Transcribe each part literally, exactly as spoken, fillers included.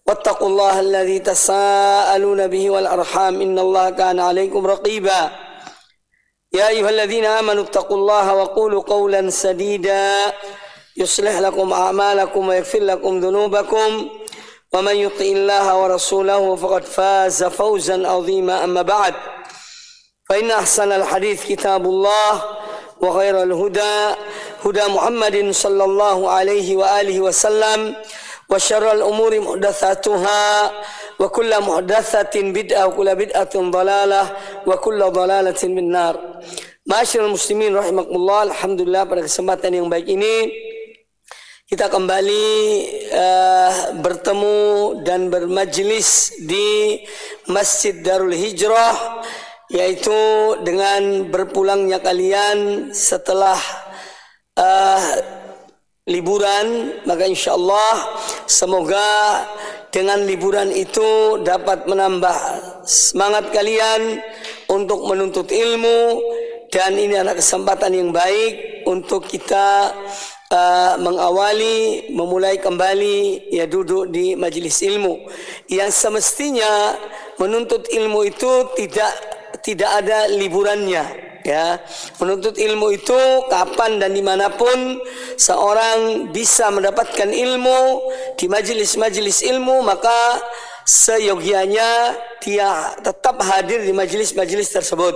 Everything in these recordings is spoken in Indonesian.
wattaqullaha alladzi tasaaluna bihi wal arham innallaha kana 'alaikum raqiba. Ya ayyuhalladzina amanu ittaqullaha wa qulu qawlan sadida yuslih lakum a'malakum wa yaghfir lakum dhunubakum wa man yuti'illaha wa rasulahu faqad faza fawzan 'azima. Amma ba'd, fa inna ahsanal hadits kitabullah wa khairal huda huda Muhammadin sallallahu alaihi wa alihi wasallam wa syarrul umuri muhdatsatuha wa kullu muhdatsatin bid'ah wa kullu bid'atin dhalalah wa kullu dhalalatin finnar. Ma'asyiral muslimin rahimakumullah, alhamdulillah pada kesempatan yang baik ini kita kembali uh, bertemu dan bermajlis di Masjid Darul Hijrah, yaitu dengan berpulangnya kalian setelah uh, liburan. Maka insyaallah semoga dengan liburan itu dapat menambah semangat kalian untuk menuntut ilmu, dan ini adalah kesempatan yang baik untuk kita uh, mengawali, memulai kembali ya duduk di majelis ilmu yang semestinya menuntut ilmu itu tidak tidak ada liburannya. Ya, menuntut ilmu itu kapan dan dimanapun seorang bisa mendapatkan ilmu di majelis-majelis ilmu, maka seyogianya dia tetap hadir di majelis-majelis tersebut.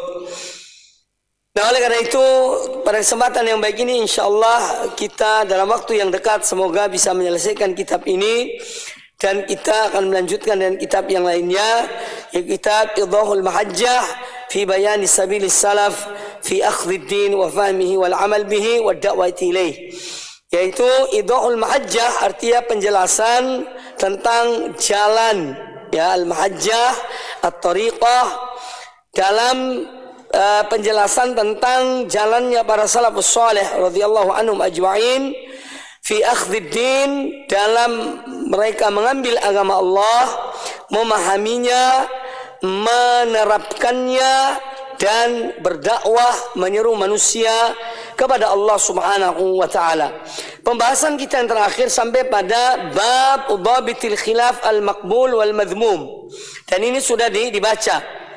Nah, oleh karena itu pada kesempatan yang baik ini insyaallah kita dalam waktu yang dekat semoga bisa menyelesaikan kitab ini, dan kita akan melanjutkan dengan kitab yang lainnya, yaitu kitab Idahul Mahajjah fi bayani sabilis salaf fi akhdhid din wa fahmihi wal amal bihi wa da'wati ilaih. Yaitu Idahul Mahajjah artinya penjelasan tentang jalan, ya, al-mahajjah at-tariqah, dalam uh, penjelasan tentang jalannya para salafus salih radhiyallahu anhum ajma'in fi akhdhid din, dalam mereka mengambil agama Allah, memahaminya, menerapkannya, dan berdakwah menyeru manusia kepada Allah Subhanahu wa taala. Pembahasan kita yang terakhir sampai pada bab dhabitil khilaf al-maqbul wal madhmum, dan ini sudah dibaca.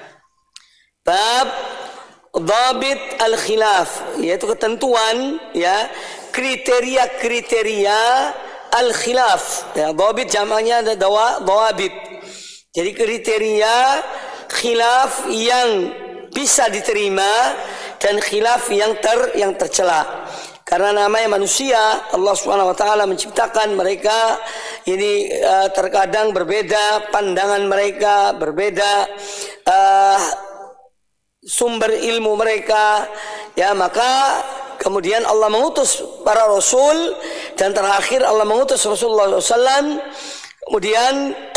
Bab dhabit al-khilaf, yaitu ketentuan, ya, kriteria-kriteria al-khilaf. Ya, dhabit jamaknya ada dawa dhawabit. Jadi kriteria khilaf yang bisa diterima dan khilaf yang ter yang tercela. Karena namanya manusia, Allah Subhanahu wa taala menciptakan mereka ini uh, terkadang berbeda pandangan mereka, berbeda uh, sumber ilmu mereka, ya, maka kemudian Allah mengutus para rasul, dan terakhir Allah mengutus Rasulullah shallallahu alaihi wasallam. Kemudian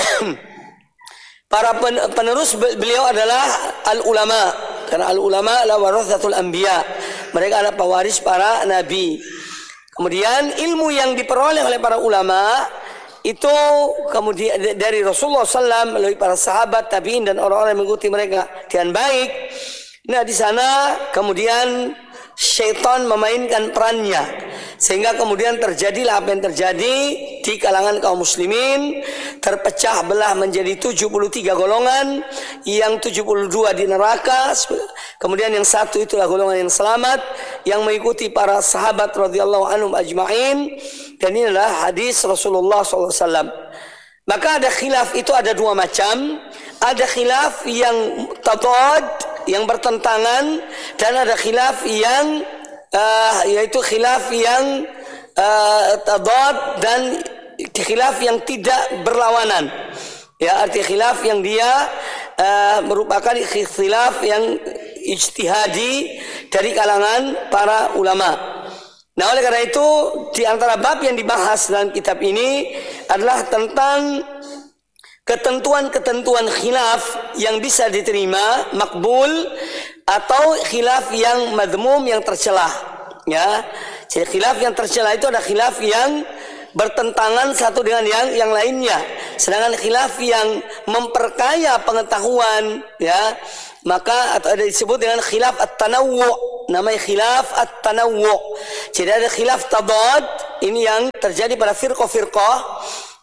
para penerus beliau adalah al-ulama, karena al-ulama adalah warathatul anbiya, mereka adalah pewaris para nabi. Kemudian ilmu yang diperoleh oleh para ulama itu kemudian dari Rasulullah shallallahu alaihi wasallam melalui para sahabat, tabi'in, dan orang-orang yang mengikuti mereka dengan baik. Nah, di sana kemudian syaitan memainkan perannya, sehingga kemudian terjadilah apa yang terjadi di kalangan kaum muslimin. Terpecah belah menjadi tujuh puluh tiga golongan, yang tujuh puluh dua di neraka, kemudian yang satu itulah golongan yang selamat, yang mengikuti para sahabat radhiyallahu anhum ajma'in. Dan ini adalah hadis Rasulullah shallallahu alaihi wasallam. Maka ada khilaf itu ada dua macam. Ada khilaf yang tadad, yang bertentangan, dan ada khilaf yang uh, yaitu khilaf yang uh, tadad dan khilaf yang tidak berlawanan. Ya, arti khilaf yang dia uh, merupakan khilaf yang ijtihadi dari kalangan para ulama. Nah, oleh karena itu di antara bab yang dibahas dalam kitab ini adalah tentang ketentuan-ketentuan khilaf yang bisa diterima, makbul, atau khilaf yang madhmum, yang tercelah. Ya, jadi khilaf yang tercelah itu ada khilaf yang bertentangan satu dengan yang yang lainnya. Sedangkan khilaf yang memperkaya pengetahuan, ya, maka atau ada disebut dengan khilaf at-tanawwu'. Namanya khilaf at-tanawwu'. Jadi ada khilaf tadad, ini yang terjadi pada firqah-firqah,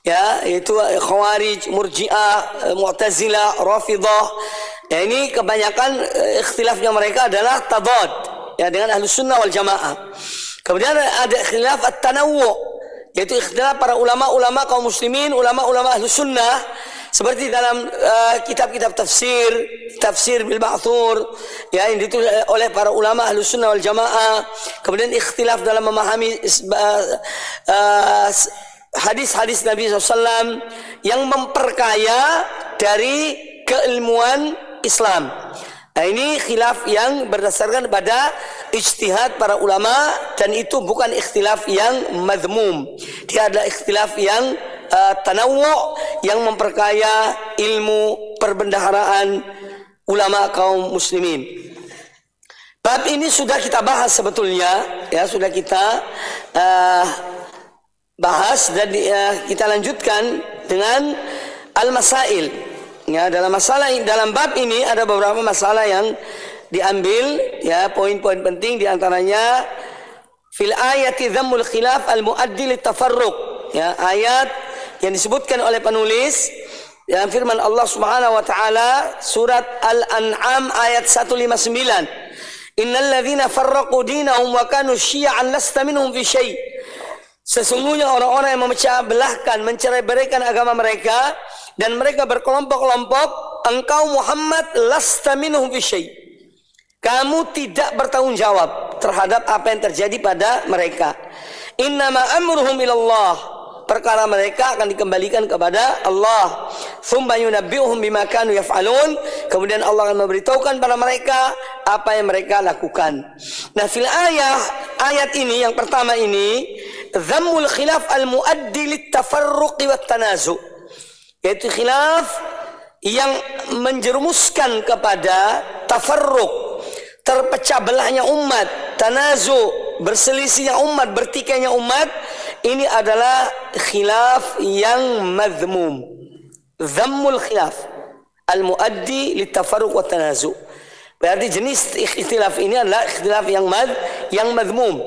ya, yaitu Khawarij, Murji'ah, Mu'tazilah, Rafidhah. Ya, ini kebanyakan ikhtilafnya mereka adalah tadad, ya, dengan Ahlus Sunnah wal Jamaah. Kemudian ada khilaf at-tanawwu', yaitu ikhtilaf para ulama-ulama kaum muslimin, ulama-ulama Ahlus Sunnah, seperti dalam uh, kitab-kitab tafsir, tafsir bil Ma'thur, ya, yang ditulis oleh para ulama Ahlus Sunnah wal Jamaah. Kemudian ikhtilaf dalam memahami uh, uh, hadis-hadis Nabi shallallahu alaihi wasallam yang memperkaya dari keilmuan Islam. Nah, ini khilaf yang berdasarkan pada ijtihad para ulama, dan itu bukan ikhtilaf yang madhmum. Dia adalah ikhtilaf yang uh, tanawwu', yang memperkaya ilmu perbendaharaan ulama kaum muslimin. Bab ini sudah kita bahas sebetulnya, ya, sudah kita uh, bahas, dan uh, kita lanjutkan dengan al-masail. Ya, dalam masalah dalam bab ini ada beberapa masalah yang diambil, ya, poin-poin penting, diantaranya fil ayati dhammul khilaf al muaddi lit tafarruq, ya, ayat yang disebutkan oleh penulis dalam firman Allah Subhanahu wa taala surat Al-An'am ayat seratus lima puluh sembilan, innal ladzina farraqu dinahum wa kanu syi'an lasta minhum fi syai'. Sesungguhnya orang-orang yang memecah belahkan, mencerai-beraikan agama mereka, dan mereka berkelompok-kelompok, engkau Muhammad lasta minhum fi syai'. Kamu tidak bertanggung jawab terhadap apa yang terjadi pada mereka. Innama amruhum ilallah. Perkara mereka akan dikembalikan kepada Allah. Tsumma yunabbi'uhum bima kanu yaf'alun. Kemudian Allah akan memberitahukan pada mereka apa yang mereka lakukan. Nah, fil ayah, ayat ini yang pertama ini, dhammul khilaf al-muaddi lit-tafarruqi wat-tanazu'. Yaitu khilaf yang menjerumuskan kepada tafarruq, terpecah belahnya umat, tanazu, berselisihnya umat, bertikainya umat. Ini adalah khilaf yang madhmum. Dhammul khilaf al-muaddi lit-tafarruq wa tanazu'. Berarti jenis ikhtilaf ini adalah ikhtilaf yang mad yang madhmum.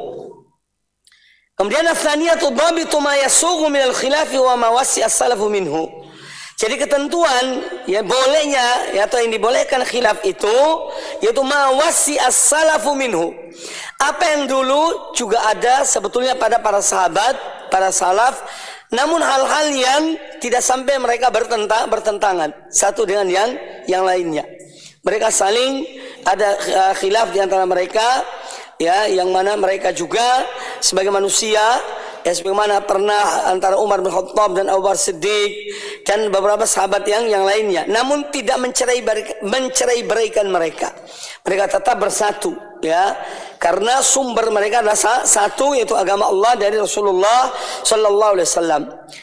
Kemudian ats-tsaniyatu dhabitu ma yasughu min al-khilafi wa ma wasi' as-salafu minhu. Jadi ketentuan, ya, bolehnya, ya, atau yang dibolehkan khilaf itu yaitu ma wasi' as-salafu minhu. Apa yang dulu juga ada sebetulnya pada para sahabat, para salaf, namun hal-hal yang tidak sampai mereka bertentang, bertentangan satu dengan yang yang lainnya. Mereka saling ada uh, khilaf di antara mereka, ya, yang mana mereka juga sebagai manusia, ya, sebagaimana pernah antara Umar bin Khattab dan Abu Bakar Siddiq dan beberapa sahabat yang yang lainnya, namun tidak mencerai mencerai beraikan mereka. Mereka tetap bersatu, ya, karena sumber mereka adalah satu, yaitu agama Allah dari Rasulullah Sallallahu Alaihi Wasallam.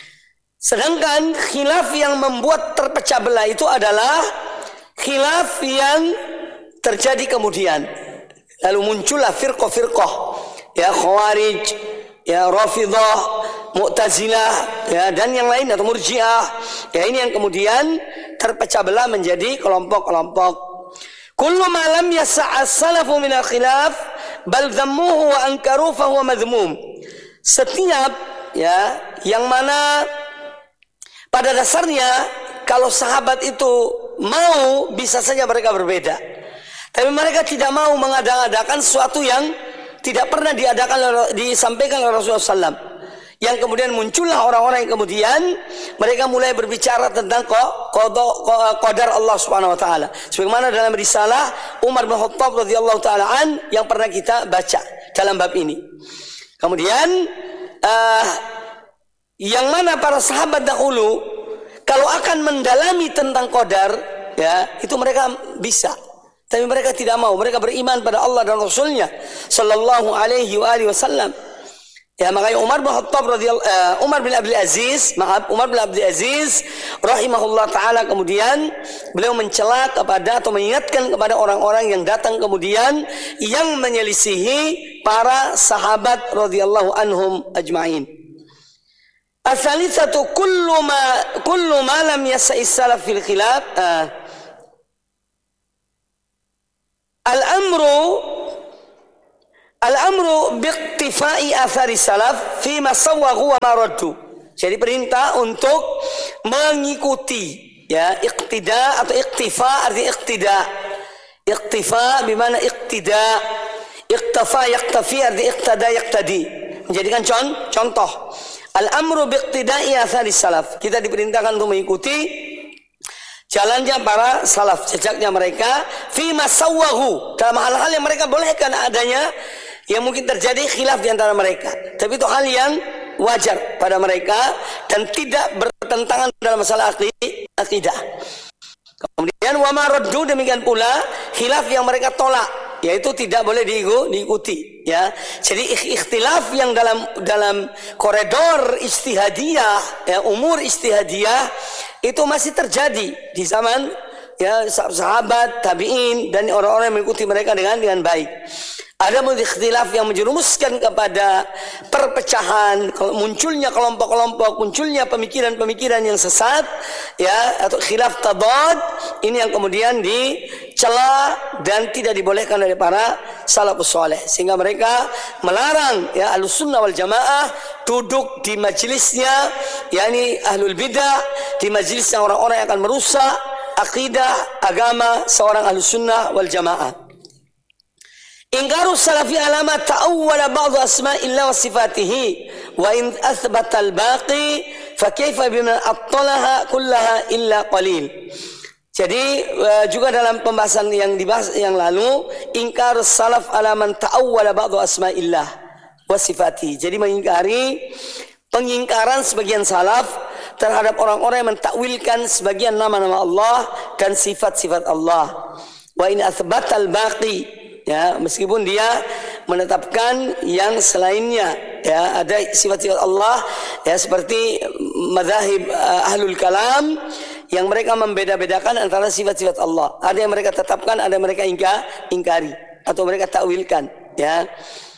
Sedangkan khilaf yang membuat terpecah belah itu adalah khilaf yang terjadi kemudian, lalu muncullah firqah-firqah, ya, Khawarij, ya, Rafidhah, Mu'tazilah, ya, dan yang lain, atau Murji'ah. Ya, ini yang kemudian terpecah belah menjadi kelompok-kelompok. Kullu ma lam yas'a as-salafu min al-khilaf bal dhammuhu wa ankaru fa huwa madhmum. Setiap, ya, yang mana pada dasarnya kalau sahabat itu mau, bisa saja mereka berbeda. Tapi mereka tidak mau mengadakan sesuatu yang tidak pernah diadakan, disampaikan oleh Rasulullah shallallahu alaihi wasallam. Yang kemudian muncullah orang-orang yang kemudian mereka mulai berbicara tentang qadar Allah Subhanahu wa taala. Sebagaimana dalam risalah Umar bin Khattab radhiyallahu taala an yang pernah kita baca dalam bab ini. Kemudian uh, yang mana para sahabat dahulu kalau akan mendalami tentang qadar, ya, itu mereka bisa. Tapi mereka tidak mau. Mereka beriman pada Allah dan Rasulnya sallallahu alaihi wa alihi wasallam. Ya, makanya Umar bin Khattab radhiyallahu uh, Umar bin Abdul Aziz, maaf, Umar bin Abdul Aziz rahimahullah taala, kemudian beliau mencela kepada atau mengingatkan kepada orang-orang yang datang kemudian yang menyelisihi para sahabat radhiyallahu anhum ajma'in. As-salisatu kullu ma kullu ma lam yas'i salaf fil khilaf uh, al-amru Al-amru biqtifai athari salaf fima sawwahu wa ma raddu. Jadi perintah untuk mengikuti, ya, iqtida atau iktifa artinya iqtida. Iktifa bimana iqtida. Iqtafa yaktafi artinya iqtada yaktadi. Menjadikan con contoh. Al-amru biqtida'i athari salaf. Kita diperintahkan untuk mengikuti jalannya para salaf, jejaknya mereka fima sawwahu, dalam hal-hal yang mereka bolehkan adanya, yang mungkin terjadi khilaf di antara mereka, tapi itu hal yang wajar pada mereka dan tidak bertentangan dalam masalah akidah. Kemudian wa ma raddu, demikian pula khilaf yang mereka tolak, yaitu tidak boleh diikuti, ya. Jadi ikhtilaf yang dalam dalam koridor ijtihadiyah, ya, umur ijtihadiyah itu masih terjadi di zaman, ya, sahabat, tabi'in dan orang-orang yang mengikuti mereka dengan dengan baik. Ada ikhtilaf yang menjerumuskan kepada perpecahan, munculnya kelompok-kelompok, munculnya pemikiran-pemikiran yang sesat, ya, atau khilaf tadad, ini yang kemudian dicela dan tidak dibolehkan oleh para salafus saleh, sehingga mereka melarang, ya, ahlus sunnah wal jamaah duduk di majelisnya, yakni ahlul bidah, di majelisnya orang-orang yang akan merusak akidah agama seorang ahlus sunnah wal jamaah. Ingkaru salafi alama ta'awwala ba'du asma'illah wa sifatihi wa in athbata al-baqi fa kaifa biman attalaha kullaha illa qalil. Jadi juga dalam pembahasan yang dibahas yang lalu, ingkar salaf alaman ta'awwala ba'du asma'illah wa sifatihi. Jadi mengingkari pengingkaran sebagian salaf terhadap orang-orang yang mentakwilkan sebagian nama-nama Allah dan sifat-sifat Allah. Wa in athbata al-baqi, ya, meskipun dia menetapkan yang selainnya, ya, ada sifat-sifat Allah, ya, seperti madzhab uh, ahlul kalam yang mereka membeda-bedakan antara sifat-sifat Allah. Ada yang mereka tetapkan, ada yang mereka ingka, ingkari atau mereka takwilkan, ya.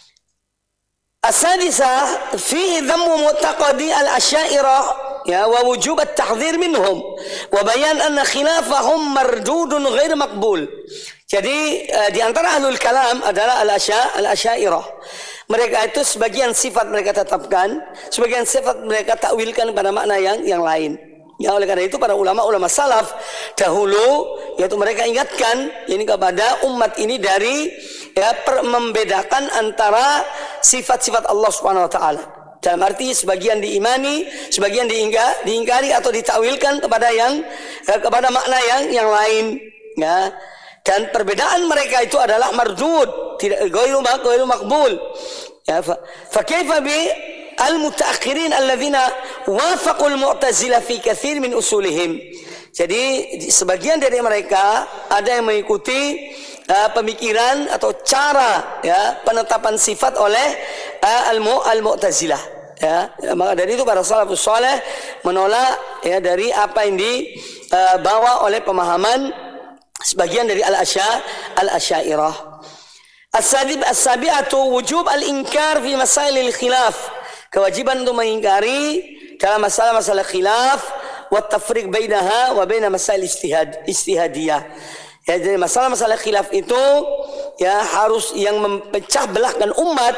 As-sadisah fihi dhammu mu'taqadi al-asy'ariyah, ya, wa wujub at-tahdhir minhum wa bayan anna khilafahum mardudun ghair maqbul. Jadi uh, di antara ahlul kalam adalah al-asya al-asy'ariyah. Mereka itu sebagian sifat mereka tetapkan, sebagian sifat mereka takwilkan pada makna yang yang lain. Ya, oleh karena itu para ulama-ulama salaf dahulu, yaitu mereka ingatkan ini kepada umat ini dari, ya, per, membedakan antara sifat-sifat Allah Subhanahu wa taala. Dalam arti sebagian diimani, sebagian diingkari, diingkari atau ditakwilkan kepada yang eh, kepada makna yang yang lain, ya. Dan perbedaan mereka itu adalah mardud, tidak ghairu ghairu maqbul. Ya, fa kaifa bi al-mutaakhirin alladzina wafaqul mu'tazilah fi katsir min usulihim. Jadi sebagian dari mereka ada yang mengikuti uh, pemikiran atau cara, ya, penetapan sifat oleh uh, al-mu'tazilah, ya. Maka dari itu para salafus saleh menolak, ya, dari apa yang dibawa uh, oleh pemahaman sebagian dari al-asya al-asy'ariyah. As-sadib as-sabi'atu wujub al-inkar fi masailil khilaf. Kewajiban untuk mengingkari dalam masalah-masalah khilaf wa tafriq bainaha wa baina masail ijtihad ijtihadiyah. Ya, jadi masalah-masalah khilaf itu, ya, harus yang mempecah belahkan umat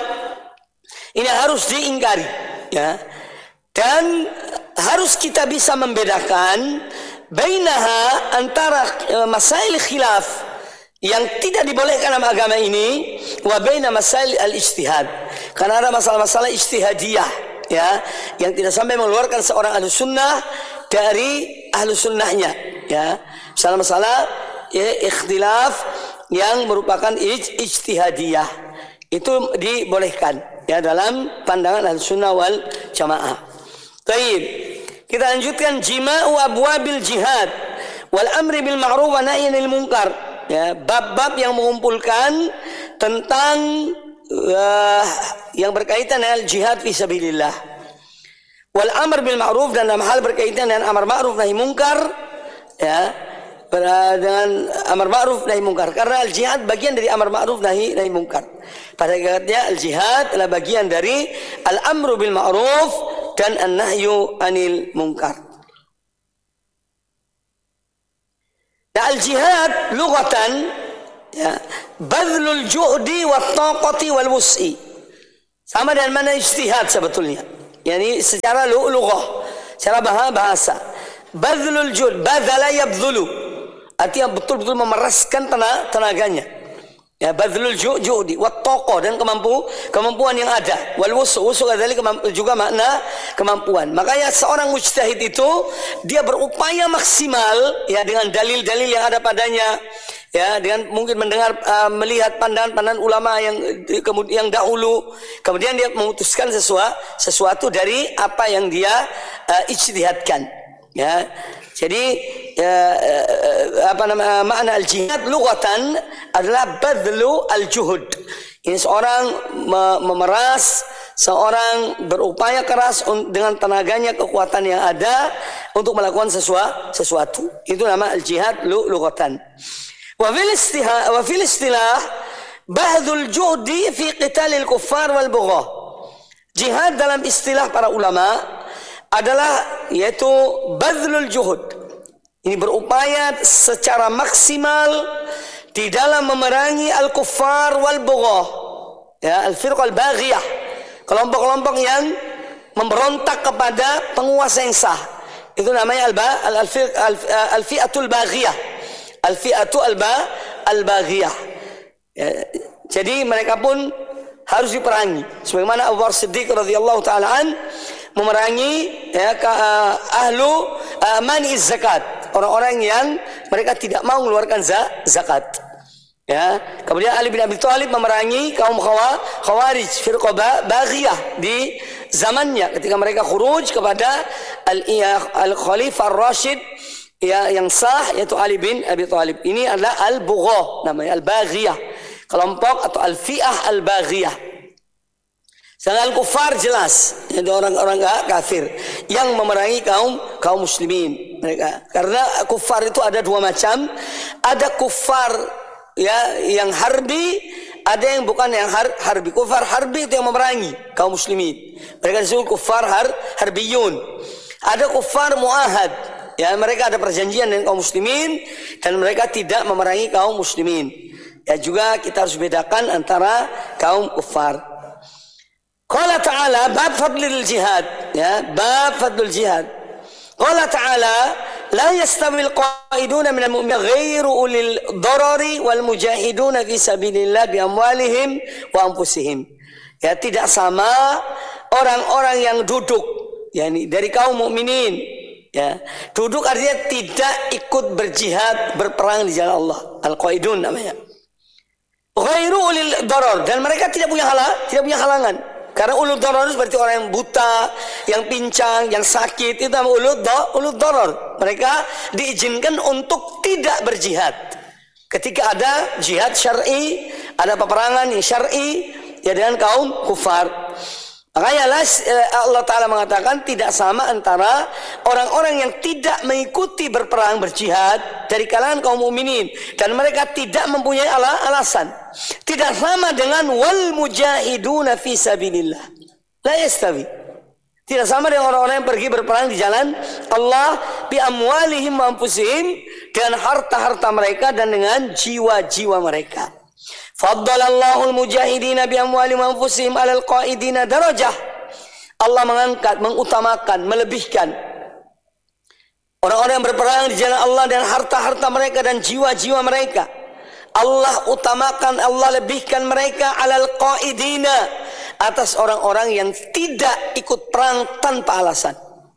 ini harus diingkari, ya. Dan harus kita bisa membedakan bainaha antara uh, masail khilaf yang tidak dibolehkan dalam agama ini wa baina masail al-ijtihad. Karena ada masalah-masalah ijtihadiyah, ya, yang tidak sampai mengeluarkan seorang ahlu sunnah dari ahlu sunnahnya, ya. Masalah-masalah, ya, ikhtilaf yang merupakan ij, ijtihadiyah itu dibolehkan, ya, dalam pandangan ahlu sunnah wal jamaah. Baik, kita lanjutkan jima'u abwabil jihad wal amri bil ma'ruf wa nahyi anil munkar. Ya, bab-bab yang mengumpulkan tentang uh, yang berkaitan dengan jihad fi sabilillah. Wal amr bil ma'ruf, dan dalam hal berkaitan dengan amar ma'ruf nahi munkar, ya, dengan amar ma'ruf nahi munkar. Karena al jihad bagian dari amar ma'ruf nahi nahi munkar. Pada hakikatnya al jihad adalah bagian dari al amru bil ma'ruf dan an nahyu anil munkar. Nah, al-jihad lughatan, ya, badlul juhdi wat taqati wal wus'i. Sama dengan mana ijtihad sebetulnya. Yani secara lughah, secara bahasa. Badlul jud, badala yabdhulu. Artinya betul-betul memeraskan tenaganya. Ya, badlul judi, wat taqah, dan kemampu kemampuan yang ada. Wal wusu, wusu adalah juga makna kemampuan. Makanya seorang mujtahid itu dia berupaya maksimal ya dengan dalil-dalil yang ada padanya. Ya, dengan mungkin mendengar uh, melihat pandangan-pandangan ulama yang kemudian yang dahulu, kemudian dia memutuskan sesuatu sesuatu dari apa yang dia uh, ijtihadkan. Ya. Jadi uh, uh, apa nama makna al-jihad lughatan adalah badlu al-juhud. Ini seorang me- memeras, seorang berupaya keras dengan tenaganya, kekuatan yang ada untuk melakukan sesuatu sesuatu. Itu nama al-jihad lughatan. Wa fil istilah wa fil istilah bahdul juhdi fi qitalil kuffar wal bughah. Jihad dalam istilah para ulama adalah yaitu badlul juhud. Ini berupaya secara maksimal di dalam memerangi al-kuffar wal bughah. Ya, al-firqah al-baghiyah. Kelompok-kelompok yang memberontak kepada penguasa yang sah. Itu namanya al-fi'atul baghiyah. Al-fi'atu al-baghiyah. Ya, jadi mereka pun harus diperangi. Sebagaimana Abu Bakar Siddiq radhiyallahu taala an memerangi ya, ke, uh, ahlu uh, mani'iz zakat, orang-orang yang mereka tidak mau mengeluarkan zakat. Ya, kemudian Ali bin Abi Thalib memerangi kaum Khawarij, firqah baghiyah di zamannya ketika mereka khuruj kepada al-Khalifah ar-Rasyid ya, yang sah, yaitu Ali bin Abi Thalib. Ini adalah al-bughah, namanya al-baghiyah, kelompok atau al-fi'ah al-baghiyah. Sedangkan kufar jelas, yaitu orang-orang kafir yang memerangi kaum kaum muslimin mereka. Karena kufar itu ada dua macam, ada kufar ya yang harbi, ada yang bukan yang har, harbi. Kufar harbi itu yang memerangi kaum muslimin. Mereka disebut kufar har, harbiyun. Ada kufar muahad. Ya, mereka ada perjanjian dengan kaum muslimin dan mereka tidak memerangi kaum muslimin. Ya, juga kita harus bedakan antara kaum kufar. Qala ta'ala bab fadlil jihad, ya, bab fadlul jihad. Qala ta'ala la yastawil qa'iduna minal mu'minin ghairu ulil darari wal mujahiduna fi sabilillah bi amwalihim wa anfusihim. Ya, tidak sama orang-orang yang duduk, yakni dari kaum mukminin. Ya, duduk artinya tidak ikut berjihad, berperang di jalan Allah. Al-qaidun namanya. Ghairu ulil darar, dan mereka tidak punya halang, tidak punya halangan. Karena ulul darar itu berarti orang yang buta, yang pincang, yang sakit, itu namanya ulul da, ulul darar. Mereka diizinkan untuk tidak berjihad. Ketika ada jihad syar'i, ada peperangan yang syar'i ya dengan kaum kufar. Makanya Allah Ta'ala mengatakan tidak sama antara orang-orang yang tidak mengikuti berperang berjihad dari kalangan kaum mukminin dan mereka tidak mempunyai alasan. Tidak sama dengan wal mujahiduna fi sabilillah. La yastawi. Tidak sama dengan orang-orang yang pergi berperang di jalan Allah bi amwalihim wa anfusihim, dengan harta-harta mereka dan dengan jiwa-jiwa mereka. Faddalallahu al-mujahidina bi amwalihim wa anfusihim 'alal qa'idina darajah. Allah mengangkat, mengutamakan, melebihkan orang-orang yang berperang di jalan Allah dan harta-harta mereka dan jiwa-jiwa mereka. Allah utamakan, Allah lebihkan mereka 'alal qa'idina, atas orang-orang yang tidak ikut perang tanpa alasan.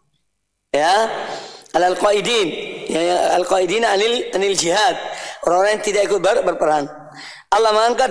Ya, 'alal qa'idin, ya, al-qa'idina 'anil anil jihad, orang-orang yang tidak ikut ber, berperang. Allah mengangkat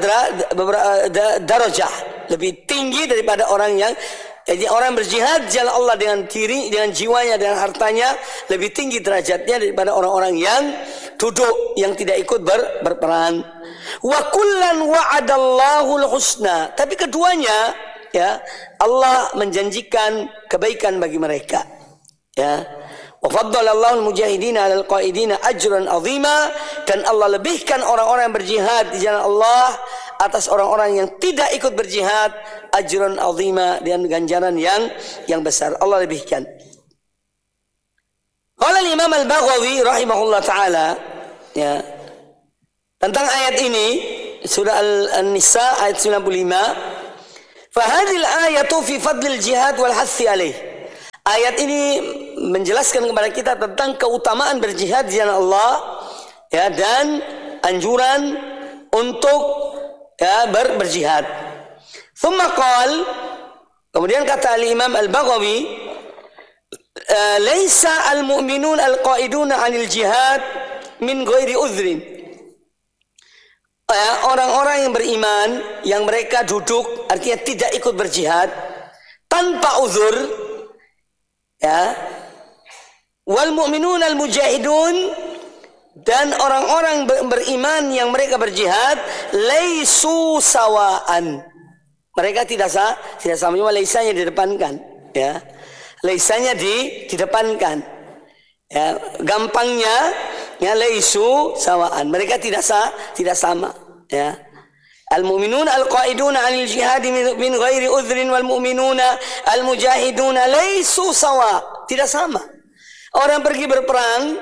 darajah lebih tinggi daripada orang yang jadi orang berjihad jalan Allah dengan diri, dengan jiwanya, dengan hartanya, lebih tinggi derajatnya daripada orang-orang yang duduk, yang tidak ikut ber, berperang. Wa kullan wa'adallahu al-husna. Tapi keduanya ya Allah menjanjikan kebaikan bagi mereka. Ya. Wa faddalallahu al-mujahidina 'alal qa'idina ajran 'azima, dan Allah lebihkan orang-orang yang berjihad di jalan Allah atas orang-orang yang tidak ikut berjihad ajran 'azima, dengan ganjaran yang yang besar. Allah lebihkan. Qala al-Imam Al-Baghawi rahimahullah taala ya tentang ayat ini, surah An-Nisa ayat sembilan puluh lima, Fahadil ayatu fi fadlil jihad wal hathi alaih. Ayat ini menjelaskan kepada kita tentang keutamaan berjihad di jalan Allah, ya, dan anjuran untuk, ya, ber, berjihad. Thumma qal, kemudian kata al-Imam Al-Baghawi, laisa al-mu'minun al-qa'iduna 'anil jihad min ghairi udhrin. Orang-orang yang beriman yang mereka duduk, artinya tidak ikut berjihad tanpa uzur, ya. Wal mu'minun al mujahidun, dan orang-orang beriman yang mereka berjihad, laisu sawaan. Mereka tidak sama, tidak sama, cuma laisanya didepankan, ya. Laisanya di didepankan. Ya, gampangnya, ya, laisu sawaan. Mereka tidak sa, tidak sama, ya. Al-mu'minun al-qa'iduna 'anil jihad min ghairi udhrin wal mu'minuna al-mujahiduna laisu sawa. Tidak sama. Orang pergi berperang,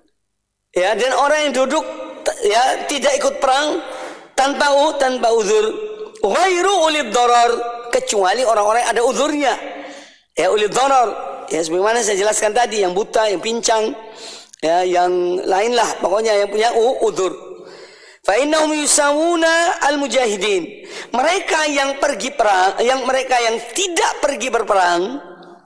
ya, dan orang yang duduk, ya, tidak ikut perang tanpa u tanpa uzur. Ghairu ulid darar, kecuali orang-orang yang ada uzurnya. Ya, ulid darar, ya, sebagaimana saya jelaskan tadi, yang buta, yang pincang, ya, yang lain lah, pokoknya yang punya uzur. Fa innahum yusawuna al-mujahidin. Mereka yang pergi perang, yang mereka yang tidak pergi berperang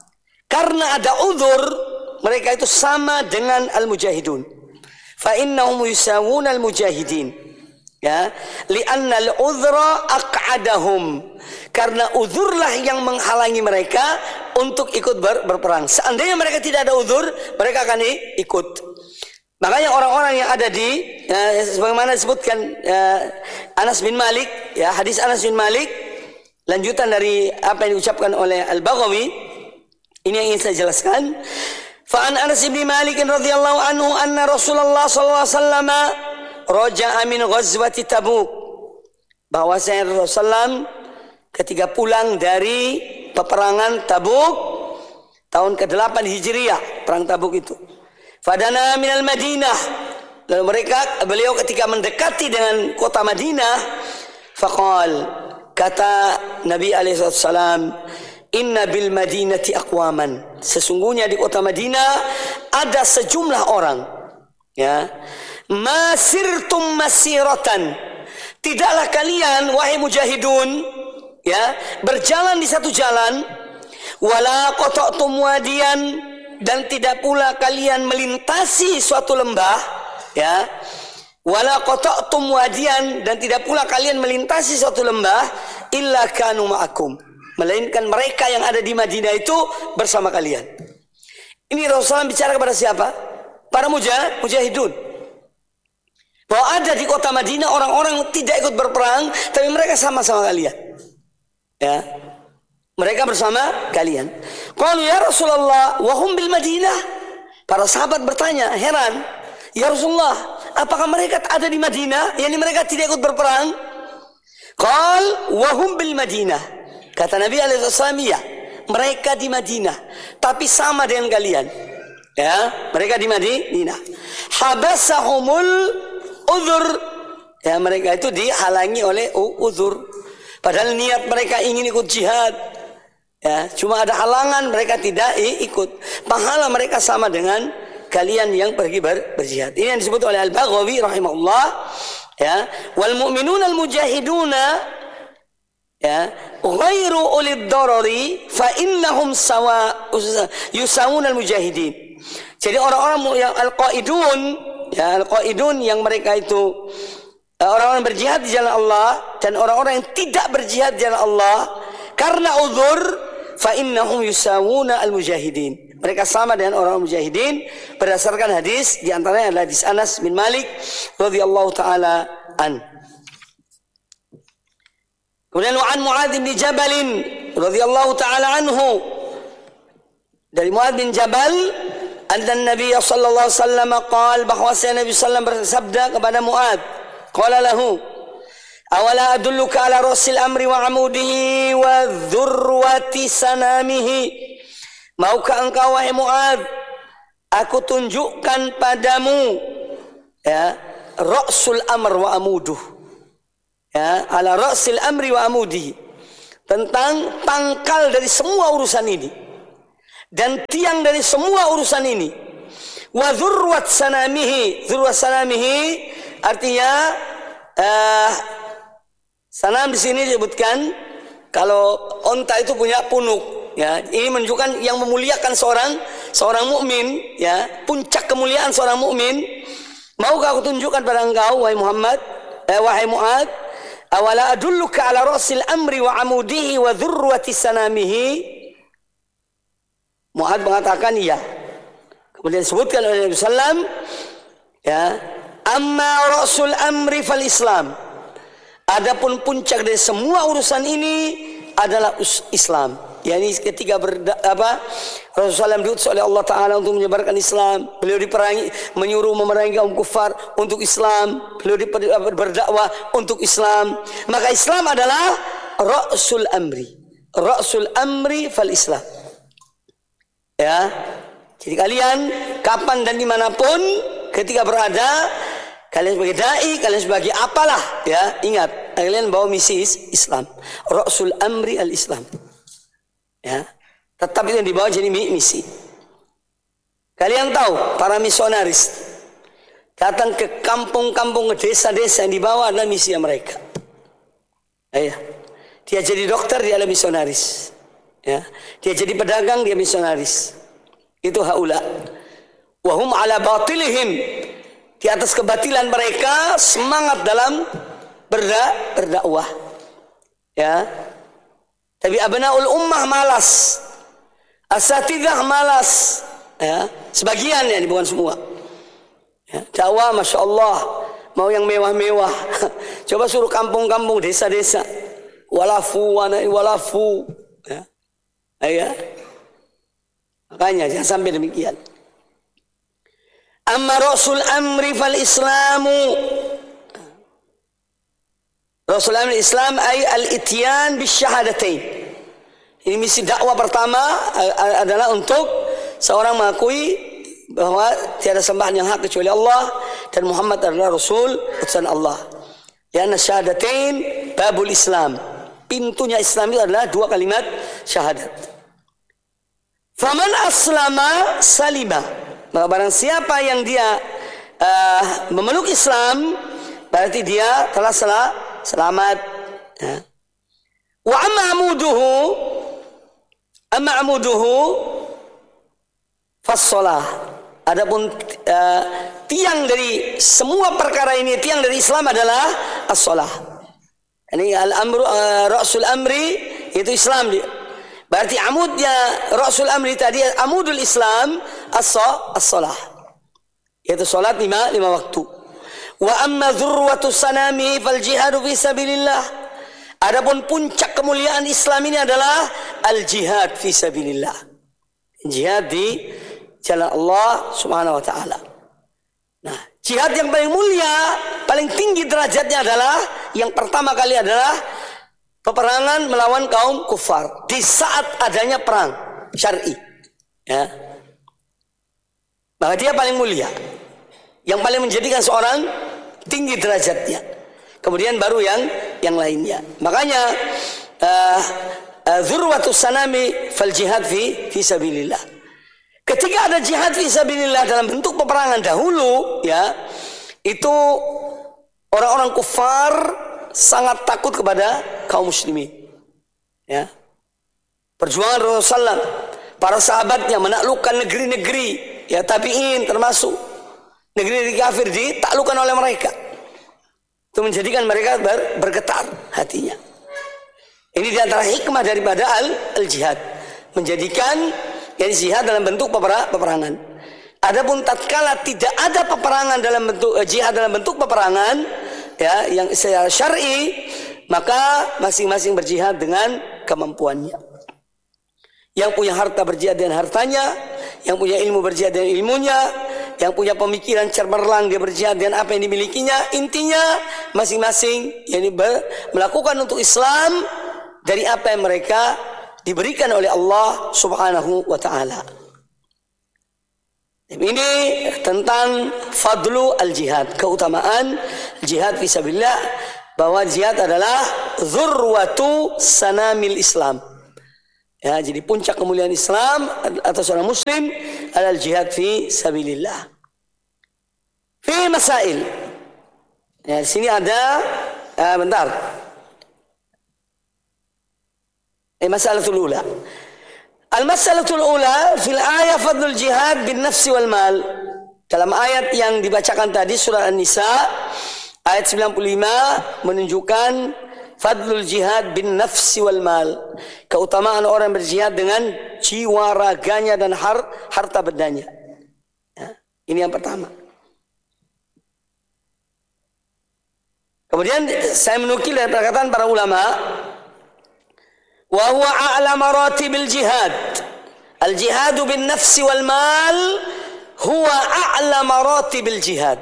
karena ada uzur, mereka itu sama dengan al-mujahidun. Fa innahum yusawuna al-mujahidin. Ya, li'anna al-uzra aq'adahum. Karena uzurlah yang menghalangi mereka untuk ikut ber, berperang. Seandainya mereka tidak ada uzur, mereka akan ikut. Makanya orang-orang yang ada di, ya, sebagaimana disebutkan, ya, Anas bin Malik, ya, hadis Anas bin Malik, lanjutan dari apa yang diucapkan oleh Al-Baghawi, ini yang ingin saya jelaskan. Fa'an Anas bin Malik radhiyallahu anhu anna Rasulullah sallallahu alaihi wasallam raja'a min ghazwati Tabuk. Bahwasanya Rasulullah sallallahu alaihi wasallam ketika pulang dari peperangan Tabuk tahun kedelapan Hijriah, perang Tabuk itu. Fadana minal Madinah, lalu mereka, beliau ketika mendekati dengan kota Madinah, faqal, kata Nabi alaihi wasallam, inna bil madinati aqwaman, sesungguhnya di kota Madinah ada sejumlah orang, ya, masirtum masiratan, tidaklah kalian wahai mujahidun, ya, berjalan di satu jalan, wala qata'tum wadiyan, dan tidak pula kalian melintasi suatu lembah, ya, wala qata'tum wadiyan, dan tidak pula kalian melintasi suatu lembah, illa kanu ma'akum, melainkan mereka yang ada di Madinah itu bersama kalian. Ini Rasulullah bicara kepada siapa? Para mujah, mujahidun. Bahwa ada di kota Madinah orang-orang yang tidak ikut berperang, tapi mereka sama-sama kalian, ya, mereka bersama kalian. Qalu ya Rasulullah wa hum bil Madinah. Para sahabat bertanya, heran, ya Rasulullah, apakah mereka ada di Madinah? Yani mereka tidak ikut berperang? Qal wa hum bil Madinah. Kata Nabi alaihi wasallam, ya, mereka di Madinah, tapi sama dengan kalian. Ya, mereka di Madinah. Habasahumul uzur. Ya, mereka itu dihalangi oleh uzur. Padahal niat mereka ingin ikut jihad. Ya, cuma ada halangan, mereka tidak ikut. Pahala mereka sama dengan kalian yang pergi ber, berjihad. Ini yang disebut oleh Al-Baghawi rahimahullah, ya, wal mu'minun al mujahiduna, ya, ghairu ulid darari fa innahum sawa yusawun al mujahidin. Jadi orang-orang yang al-qaidun, ya, al-qaidun yang mereka itu orang-orang berjihad di jalan Allah, dan orang-orang yang tidak berjihad di jalan Allah karena uzur, fa innahum yusawuna al-mujahidin. Mereka sama dengan orang mujahidin berdasarkan hadis, di antaranya adalah hadis Anas bin Malik radhiyallahu taala an. Kemudian an Muadz bin Jabal radhiyallahu taala anhu, dari Muadz bin Jabal, anna Nabi sallallahu alaihi wasallam qaal, bahwasanya Nabi sallallahu alaihi wasallam bersabda kepada Muadz, qala lahu, awala adulluka ala rasil amri wa amudihi wa dhurwati sanamihi. Maukah engkau wahai Muadz, aku tunjukkan padamu, ya, rasul amr wa amuduh, ya, ala rasil amri wa amudihi, tentang pangkal dari semua urusan ini dan tiang dari semua urusan ini. Wa dzurwat sanamihi, dzurwat sanamihi artinya uh, sanam di sini disebutkan kalau onta itu punya punuk, ya. Ini menunjukkan yang memuliakan seorang seorang mukmin, ya. Puncak kemuliaan seorang mukmin. Maukah aku tunjukkan pada engkau, wahai Muhammad, eh, wahai Mu'ad, awala adulluka ala rasil amri wa amudihi wa dzurwati sanamihi? Mu'ad mengatakan iya. Kemudian disebutkan oleh Nabi sallallahu alaihi wasallam, ya, amma rasul amri fal Islam. Adapun puncak dari semua urusan ini adalah Islam. Yani ketika berda, apa, Rasulullah diutus oleh Allah Taala untuk menyebarkan Islam, beliau diperangi, menyuruh memerangi kaum kufar untuk Islam, beliau berdakwah untuk Islam. Maka Islam adalah Rasul amri, Rasul amri fal Islam. Ya, jadi kalian kapan dan dimanapun ketika berada, kalian sebagai dai, kalian sebagai apalah, ya, ingat, kalian bawa misi Islam. Rasul amri al-Islam. Ya, tetap itu yang dibawa jadi misi. Kalian tahu para misionaris datang ke kampung-kampung, ke desa-desa, yang dibawa adalah misi mereka. Ya, dia jadi dokter, dia adalah misionaris. Ya, dia jadi pedagang, dia misionaris. Itu haula. Wahum ala batilihim, di atas kebatilan mereka semangat dalam berda, berdakwah. Ya. Tapi abnaul ummah malas, asatidzah malas, ya. Sebagian, ya, bukan semua. Ya. Dakwah masya Allah mau yang mewah-mewah. Coba suruh kampung-kampung, desa-desa, walafu wana walafu, ya. Ya. Makanya jangan sampai demikian. Amma rasul amri fal islamu, Rasul amri Islam ay al-ityan bisyahadatain. Ini misi dakwah pertama adalah untuk seorang mengakui bahwa tiada sembahan yang hak kecuali Allah dan Muhammad adalah Rasul utusan Allah. Ya, syahadatain babul Islam. Pintunya Islam itu adalah dua kalimat syahadat. Faman aslama salima. Maka barang siapa yang dia uh, memeluk Islam, berarti dia telah salah, selamat. Ya. Wa amma amuduhu, amma amuduhu fassalah. Adapun uh, tiang dari semua perkara ini, tiang dari Islam adalah as-shalah. Ini al-amru, uh, rasul amri itu Islam dia. Berarti amudnya Rasul amri tadi, amudul Islam as-shalah, yaitu salat lima, lima waktu. Wa amma dzurwatu sanami fal jihadu fi sabilillah. Adapun puncak kemuliaan Islam ini adalah al-jihad fi sabilillah. Jihad di jalan Allah Subhanahu wa taala. Nah, jihad yang paling mulia, paling tinggi derajatnya adalah yang pertama kali adalah peperangan melawan kaum kufar di saat adanya perang syar'i, ya. Maka dia paling mulia, yang paling menjadikan seorang tinggi derajatnya. Kemudian baru yang yang lainnya. Makanya uh, uh, dzurwatus sanami fal jihad fi fi sabilillah. Ketika ada jihad fi sabilillah dalam bentuk peperangan dahulu, ya, itu orang-orang kufar sangat takut kepada kaum muslimin. Ya. Perjuangan Rasulullah, para sahabatnya menaklukkan negeri-negeri, ya, tabi'in termasuk negeri-negeri kafir ditaklukkan oleh mereka. Itu menjadikan mereka ber, bergetar hatinya. Ini di antara hikmah daripada al-jihad, menjadikan yang jihad dalam bentuk peperangan. Adapun tatkala tidak ada peperangan dalam bentuk jihad dalam bentuk peperangan, ya, yang secara syar'i, maka masing-masing berjihad dengan kemampuannya. Yang punya harta berjihad dengan hartanya, yang punya ilmu berjihad dengan ilmunya, yang punya pemikiran cemerlang dia berjihad dengan apa yang dimilikinya. Intinya masing-masing yang melakukan untuk Islam dari apa yang mereka diberikan oleh Allah Subhanahu wa taala. Ini tentang fadlu al-jihad, keutamaan jihad fisabilillah. bahwa jihad adalah dzurwatu sanamil Islam. Ya, jadi puncak kemuliaan Islam atau seorang muslim adalah jihad fi sabilillah. Fi masail. Ya, di sini ada uh, bentar. Eh, masalatul ula. Al-masalatul ula fil ayat fadlul jihad bin nafsi wal mal. Dalam ayat yang dibacakan tadi surah An-Nisa ayat sembilan puluh lima menunjukkan fadlul jihad bin nafsi wal mal. Keutamaan orang berjihad dengan jiwa raganya dan har, harta bendanya. Ya, ini yang pertama. Kemudian saya menukil dari perkataan para ulama, wa huwa a'la maratibil jihad. Al jihadu bin nafsi wal mal huwa a'la maratibil jihad.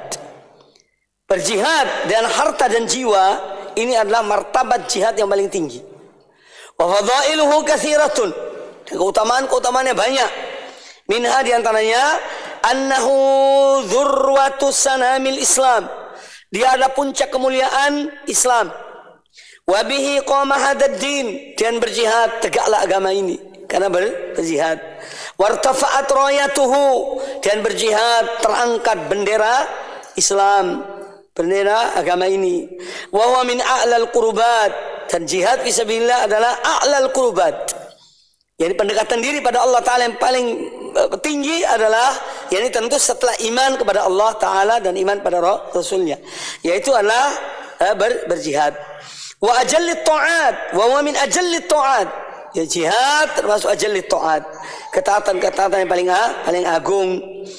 Berjihad dengan harta dan jiwa ini adalah martabat jihad yang paling tinggi. Wa fadailuhu katsiratun. Keutamaan-keutamaannya banyak. Minha di antaranya annahu dzurwatu sanamil Islam. Dia ada puncak kemuliaan Islam. Wa bihi qama hadzal din. Dan berjihad tegaklah agama ini karena ber, berjihad. Wartafa'at rayatuhu. Dan berjihad terangkat bendera Islam, bendera agama ini. Wa huwa min a'lal qurbat. Dan jihad fisabilillah adalah a'lal qurbat. Jadi pendekatan diri pada Allah Ta'ala yang paling tinggi adalah, yakni tentu setelah iman kepada Allah Ta'ala dan iman pada Rasulnya, yaitu adalah uh, ber, berjihad. Wa ajallit ta'at, wa huwa min ajallit ta'at. Ya, jihad termasuk ajallit ta'at, ketaatan-ketaatan yang paling paling agung.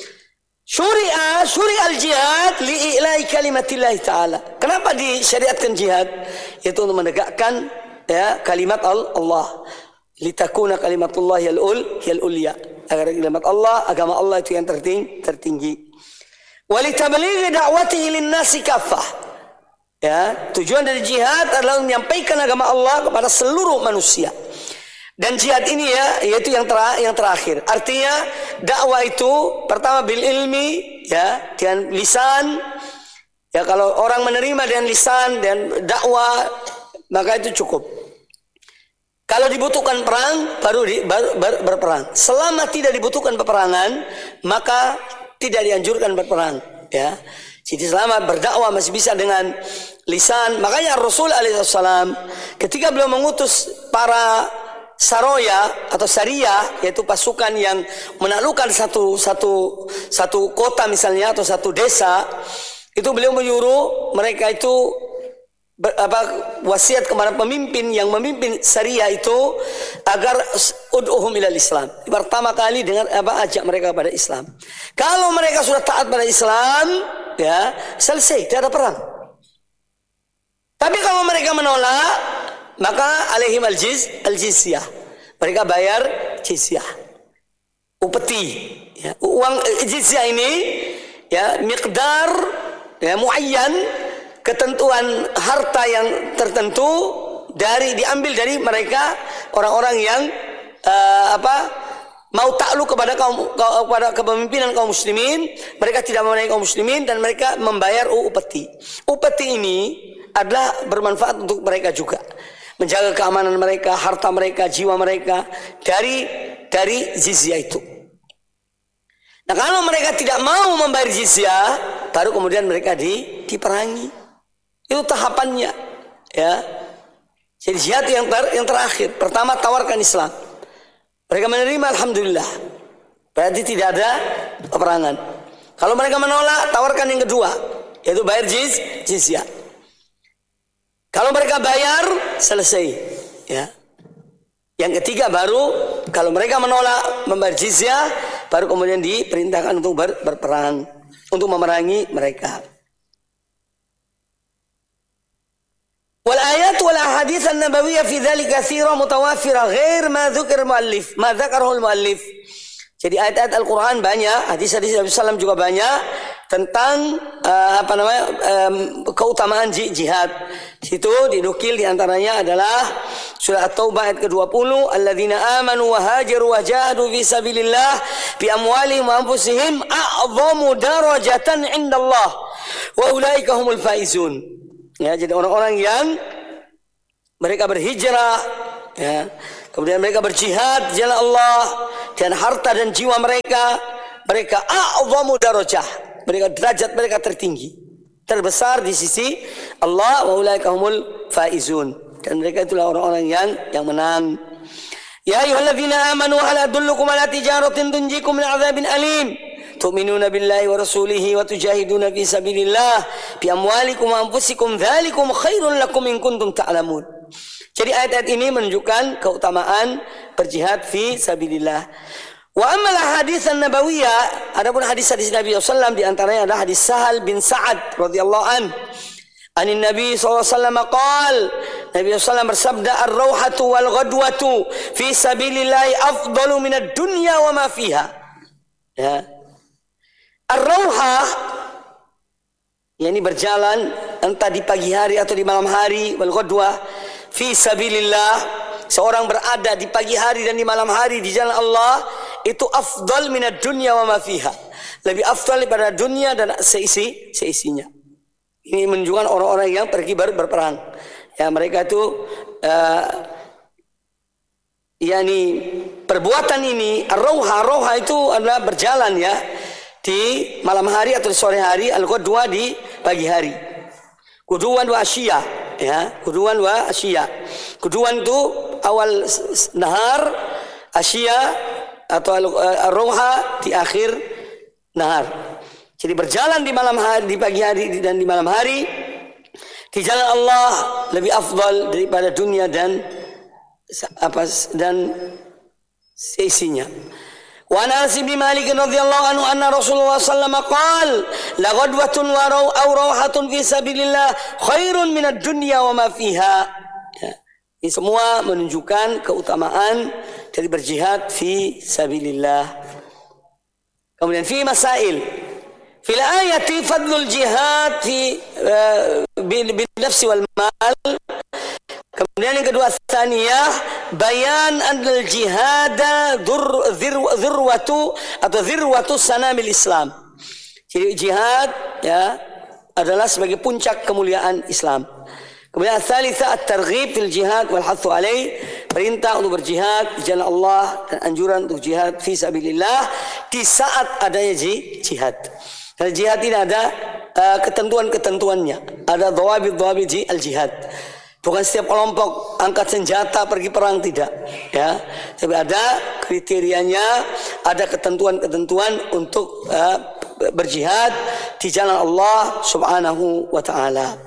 Syuri'a syuri'al jihad li'i'lai kalimatillah Ta'ala. Kenapa disyariatkan jihad? Yaitu untuk menegakkan ya kalimat Allah. Litakuna kalimatullah yal ul yal ulya, agar kalimat Allah, agama Allah itu yang tertinggi, tertinggi. Walitablighi da'watihi lin-nasi kaffah. Ya, tujuan dari jihad adalah menyampaikan agama Allah kepada seluruh manusia. Dan jihad ini ya, yaitu yang ter, yang terakhir. Artinya dakwah itu pertama bil ilmi, ya, dengan lisan. Ya, kalau orang menerima dengan lisan dan dakwah, maka itu cukup. Kalau dibutuhkan perang, baru, di, baru ber, berperang. Selama tidak dibutuhkan peperangan, maka tidak dianjurkan berperang. Ya, jadi selama berdakwah masih bisa dengan lisan. Makanya Rasul alaihissalam ketika beliau mengutus para saroya atau syariah, yaitu pasukan yang menaklukkan satu satu satu kota misalnya atau satu desa, itu beliau menyuruh mereka itu Ber, apa, wasiat kepada pemimpin yang memimpin syariah itu agar ud'uhum ilal Islam. Pertama kali dengan apa, ajak mereka pada Islam. Kalau mereka sudah taat pada Islam, ya selesai, tidak ada perang. Tapi kalau mereka menolak, maka alaihim al-jiz al-jizyah. Mereka bayar jizyah, upeti. Ya, uang jizyah ini ya miqdar ya muayyan, ketentuan harta yang tertentu dari diambil dari mereka orang-orang yang uh, apa mau takluk kepada kaum kepada kepemimpinan kaum muslimin. Mereka tidak memenangi kaum muslimin dan mereka membayar upeti. Upeti ini adalah bermanfaat untuk mereka juga, menjaga keamanan mereka, harta mereka, jiwa mereka dari dari jizyah itu. Nah, kalau mereka tidak mau membayar jizyah, baru kemudian mereka di, diperangi. Itu tahapannya, ya. Jadi jihad yang ter, yang terakhir, pertama tawarkan Islam. Mereka menerima, alhamdulillah. Berarti tidak ada peperangan. Kalau mereka menolak, tawarkan yang kedua, yaitu bayar jiz, jizyah. Kalau mereka bayar, selesai, ya. Yang ketiga baru, kalau mereka menolak membayar jizyah, baru kemudian diperintahkan untuk ber, berperang, untuk memerangi mereka. Wal ayat wal ahadits an-nabawiyyah fi dzalika katsira mutawafira ghair ma dzukir muallif ma dzakarahu al-muallif. Jadi ayat-ayat Al-Qur'an banyak, hadis-hadis Nabi sallallahu alaihi wasallam juga banyak tentang uh, apa namanya um, keutamaan jihad. Situ dinukil di antaranya adalah surah At-Taubah ayat ke dua puluh, alladzina amanu wa hajaru wa jahadu fi sabilillah bi amwalihim wa anfusihim a'dhamu darajatan 'indallah wa ulaika humul faizun. Ya, jadi orang-orang yang mereka berhijrah, ya, kemudian mereka berjihad di jalan Allah dan harta dan jiwa mereka, mereka a'zamu darajah, mereka derajat mereka tertinggi, terbesar di sisi Allah. Wa ulaika humul faizun, dan mereka itulah orang-orang yang yang menang. Ya ayyuhalladzina amanu hal adullukum ala tijaratin tunjikum min 'adzabin alim tu'minuna billahi wa rasulihi wa tujahiduna fi sabilillah bi amwalikum wa anfusikum dzalikum khairul lakum in kuntum ta'lamun. Jadi ayat-ayat ini menunjukkan keutamaan berjihad fi sabilillah. Wa ammal hadis an-nabawiyah, adapun hadis-hadis Nabi sallallahu alaihi wasallam di antaranya adalah hadis Sahal bin Sa'ad radhiyallahu an. Anin Nabi sallallahu alaihi wasallam qaal, Nabi sallallahu alaihi wasallam bersabda, ar-rauhatu wal ghadwatu fi sabilillah afdalu minad dunya wa ma fiha. Ya. Ar-rauhah, yakni berjalan entah di pagi hari atau di malam hari, wal ghadwah fi sabilillah, seorang berada di pagi hari dan di malam hari di jalan Allah, itu afdal minad dunya wa ma fiha, lebih afdal daripada dunia dan seisi seisinya. Ini menunjukkan orang-orang yang pergi ber, berperang. Ya, mereka itu uh, yakni perbuatan ini ar-rauha, rauha itu adalah berjalan ya di malam hari atau di sore hari, al-ghadwa di pagi hari. Kuduwan wa asyiya, ya, kuduwan wa asyiya. Kuduwan itu awal nahar, asyiya atau ar-rauha di akhir nahar. Jadi berjalan di malam hari, di pagi hari dan di malam hari di jalan Allah lebih afdal daripada dunia dan apa dan seisinya. Wa Anas bin Malik radhiyallahu anhu anna Rasulullah sallallahu alaihi wasallam qaal la ghadwatun wa aw rawhatun fi sabilillah khairun minad dunya wa ma fiha. Ya. Ini semua menunjukkan keutamaan dari berjihad fi sabilillah. Kemudian fi masail fil ayati fadlul jihad fi bin nafsi wal mal. Kemudian yang kedua, tsaniyah bayan anil jihad dzirwatu atau dzirwatu sanamil Islam. Jadi jihad ya adalah sebagai puncak kemuliaan Islam. Kemudian tsalitsa at-targhib fil jihad wal hathu alaih, perintah untuk berjihad di jalan Allah dan anjuran untuk jihad fi sabilillah di saat adanya jihad. Karena jihad ini ada uh, ketentuan-ketentuannya, ada dhawabit-dhawabit al-jihad. Bukan setiap kelompok angkat senjata pergi perang, tidak, ya. Tapi ada kriterianya, ada ketentuan-ketentuan untuk uh, berjihad di jalan Allah Subhanahu wa taala.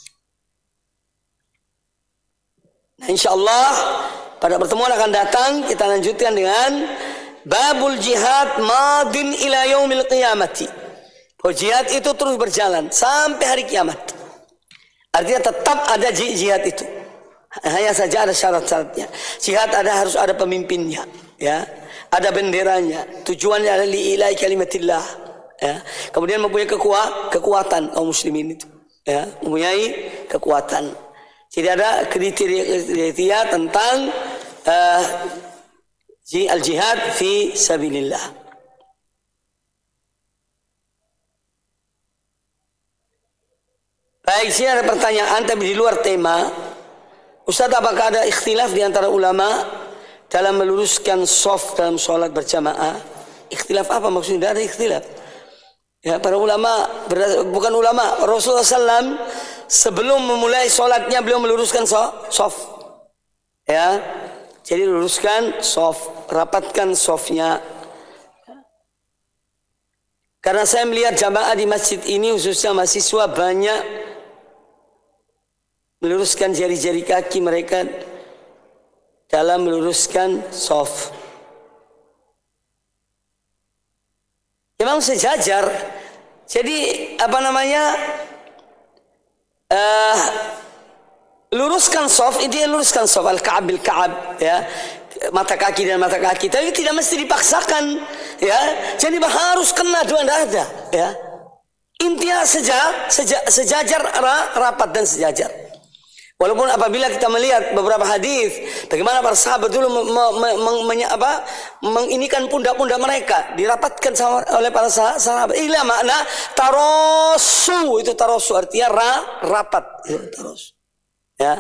Nah, insyaallah pada pertemuan akan datang kita lanjutkan dengan babul jihad madin ila yaumil qiyamati. Jihad itu terus berjalan sampai hari kiamat. Artinya tetap ada jihad itu. Hanya saja ada syarat-syaratnya. Jihad ada harus ada pemimpinnya, ya. Ada benderanya. Tujuannya adalah li'ilai kalimatillah, ya. Kemudian mempunyai kekuatan, kekuatan kaum muslimin itu, ya, mempunyai kekuatan. Jadi ada kriteria tentang uh, al-jihad fi sabilillah. Baik, sini ada pertanyaan tapi di luar tema. Ustaz, apakah ada ikhtilaf di antara ulama dalam meluruskan shaf dalam sholat berjamaah? Ikhtilaf apa maksudnya? Tidak ada ikhtilaf. Ya, para ulama, bukan ulama, Rasulullah shallallahu alaihi wasallam sebelum memulai sholatnya beliau meluruskan shaf. Ya, jadi luruskan shaf, rapatkan shafnya. Karena saya melihat jamaah di masjid ini khususnya mahasiswa banyak meluruskan jari-jari kaki mereka dalam meluruskan shaf. Memang sejajar. Jadi apa namanya? Uh, luruskan shaf, ini luruskan shaf al-ka'ab bil-ka'ab, ya. Mata kaki dan mata kaki, tapi tidak mesti dipaksakan, ya. Jadi harus kena dua ada, ya. Intinya seja, seja, sejajar rapat dan sejajar. Walaupun apabila kita melihat beberapa hadis bagaimana para sahabat dulu me, me, me, me, apa, menginikan pundak-pundak mereka dirapatkan sama, oleh para sahabat. Inilah makna tarosu, itu tarosu artinya ra, rapat, itu tarosu. Ya,